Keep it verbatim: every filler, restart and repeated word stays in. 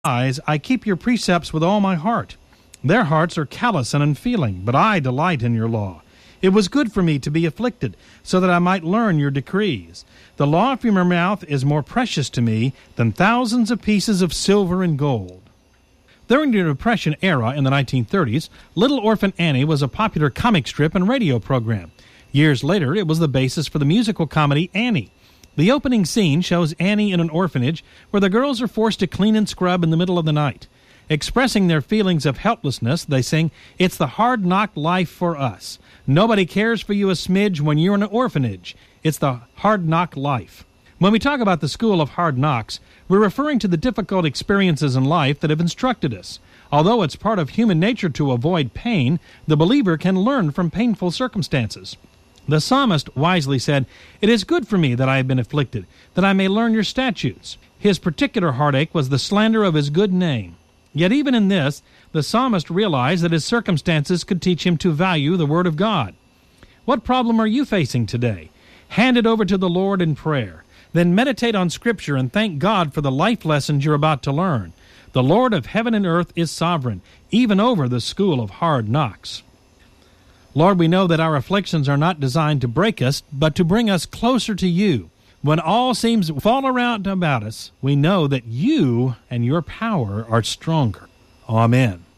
eyes, I keep your precepts with all my heart. Their hearts are callous and unfeeling, but I delight in your law. It was good for me to be afflicted, so that I might learn your decrees. The law from your mouth is more precious to me than thousands of pieces of silver and gold. During the Depression era in the nineteen thirties, Little Orphan Annie was a popular comic strip and radio program. Years later, it was the basis for the musical comedy Annie. The opening scene shows Annie in an orphanage where the girls are forced to clean and scrub in the middle of the night. Expressing their feelings of helplessness, they sing, "It's the hard knock life for us. Nobody cares for you a smidge when you're in an orphanage. It's the hard knock life." When we talk about the school of hard knocks, we're referring to the difficult experiences in life that have instructed us. Although it's part of human nature to avoid pain, the believer can learn from painful circumstances. The psalmist wisely said, "It is good for me that I have been afflicted, that I may learn your statutes." His particular heartache was the slander of his good name. Yet even in this, the psalmist realized that his circumstances could teach him to value the Word of God. What problem are you facing today? Hand it over to the Lord in prayer. Then meditate on Scripture and thank God for the life lessons you're about to learn. The Lord of heaven and earth is sovereign, even over the school of hard knocks. Lord, we know that our afflictions are not designed to break us, but to bring us closer to you. When all seems to fall around about us, we know that you and your power are stronger. Amen.